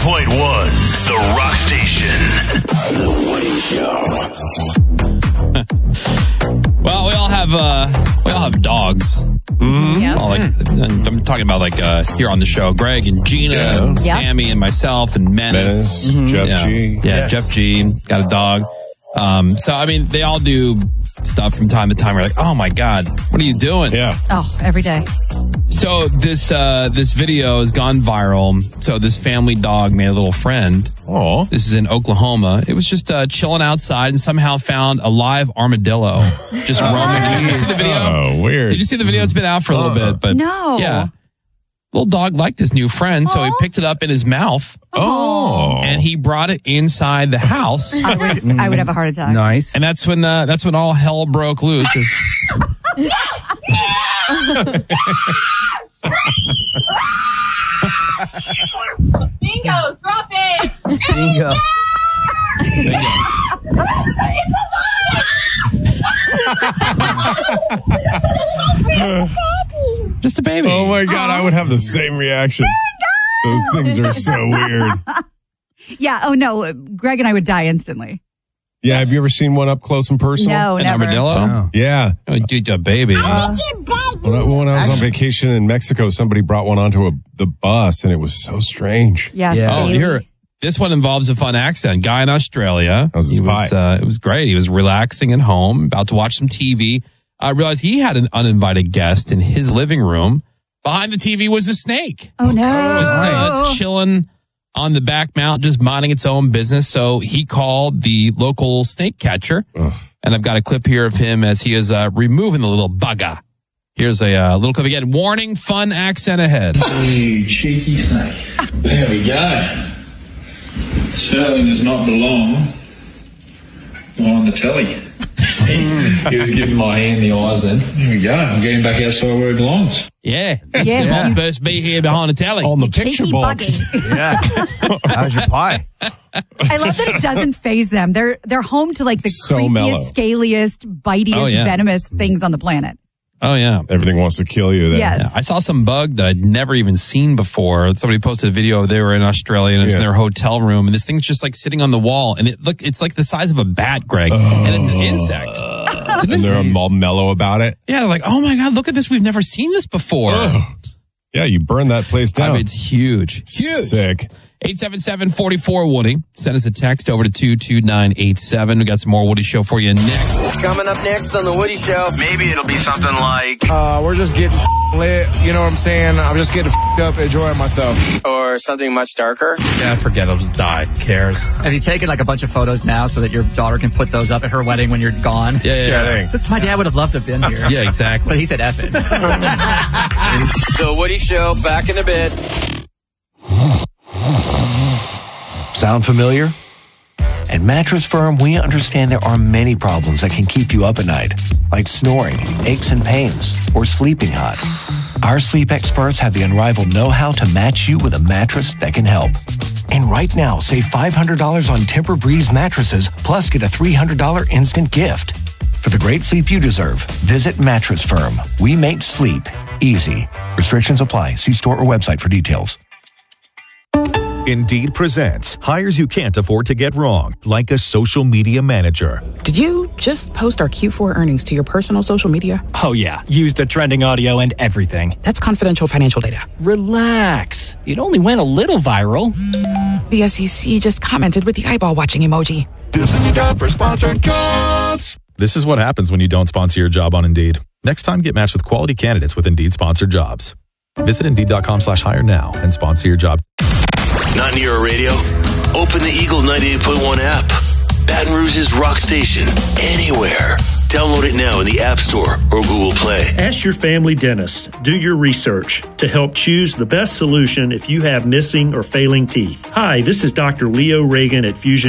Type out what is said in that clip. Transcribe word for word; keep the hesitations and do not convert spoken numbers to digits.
point one, The Rock Station. The Woody Show. Well, we all have uh, we all have dogs. Mm-hmm. Yep. All like, I'm talking about like uh, here on the show, Greg and Gina Yeah. and Yep. Sammy and myself and Menace. Menace, Mm-hmm. Jeff yeah. G. Yeah, Yeah. Jeff G. Got a dog. Um, so, I mean, they all do stuff from time to time. We're like, oh my God, what are you doing? Yeah. Oh, every day. So this uh, this video has gone viral. So this family dog made a little friend. Oh. This is in Oklahoma. It was just uh, chilling outside and somehow found a live armadillo just roaming. Did you see the video? Oh, weird. Did you see the video? It's been out for a little bit, but No. yeah, little dog liked his new friend, so he Aw. picked it up in his mouth Oh. and he brought it inside the house. I would, I would have a heart attack. Nice. And that's when uh, that's when all hell broke loose. Bingo, drop it! Bingo. Just a baby. Oh my God, I would have the same reaction. Those things are so weird. Yeah. Oh, no. Greg and I would die instantly. Yeah, have you ever seen one up close and personal? No, An never. armadillo? Oh. Yeah. Oh, dude, a baby. When I, when I was on vacation in Mexico, somebody brought one onto a, the bus, and it was so strange. Yes. Yeah. Oh, Bailey. here. This one involves a fun accident. Guy in Australia. How's his He was, pie? uh, it was great. He was relaxing at home, about to watch some T V. I realized he had an uninvited guest in his living room. Behind the T V was a snake. Oh, no. Just uh, chilling on the back mount, just minding its own business. So he called the local snake catcher. Ugh. And I've got a clip here of him as he is uh, removing the little bugger. Here's a uh, little clip again. Warning, fun accent ahead. You cheeky snake. There we go. Certainly does not belong on the telly. See, he was giving my hand the eyes then. There we go. I'm getting back outside where it belongs. Yeah. Yeah. You're not supposed to be here behind the telly. On the picture Cheeky box. buggy. Yeah. How's your pie? I love that it doesn't phase them. They're they're home to like the So creepiest, mellow. scaliest, bitiest, Oh, yeah. venomous things on the planet. Oh, yeah. Everything wants to kill you there. Yes. Yeah, I saw some bug that I'd never even seen before. Somebody posted a video. They were in Australia and it's in Yeah. their hotel room, and this thing's just like sitting on the wall, and it look it's like the size of a bat, Greg, and it's an insect. It's an And they're insect. all mellow about it. Yeah, they're like, oh my God, look at this. We've never seen this before. Ugh. Yeah, you burn that place I down. mean, it's huge. Huge. Sick. eight seven seven, four four, Woody. Send us a text over to two two nine eight seven. We got some more Woody Show for you next. Coming up next on The Woody Show. Maybe it'll be something like, Uh, we're just getting lit. You know what I'm saying? I'm just getting up, enjoying myself. Or something much darker. Yeah, forget it. I'll just die. Who cares? Have you taken like a bunch of photos now so that your daughter can put those up at her wedding when you're gone? Yeah, yeah, yeah. This, my dad would have loved to have been here. Yeah, exactly. But he said F it. The Woody Show, back in a bit. Sound familiar? At Mattress Firm, we understand there are many problems that can keep you up at night, like snoring, aches and pains, or sleeping hot. Our sleep experts have the unrivaled know-how to match you with a mattress that can help. And right now, save five hundred dollars on Tempur-Breeze mattresses, plus get a three hundred dollars instant gift. For the great sleep you deserve, visit Mattress Firm. We make sleep easy. Restrictions apply. See store or website for details. Indeed presents hires you can't afford to get wrong, like a social media manager. Did you just post our Q four earnings to your personal social media? Oh, yeah. Used the trending audio and everything. That's confidential financial data. Relax. It only went a little viral. The S E C just commented with the eyeball watching emoji. This is a job for sponsored jobs. This is what happens when you don't sponsor your job on Indeed. Next time, get matched with quality candidates with Indeed sponsored jobs. Visit Indeed.com slash hire now and sponsor your job. not near a radio? Open the Eagle ninety-eight point one app. Baton Rouge's rock station. Anywhere. Download it now in the App Store or Google Play. Ask your family dentist. Do your research to help choose the best solution if you have missing or failing teeth. Hi, this is Doctor Leo Reagan at Fusion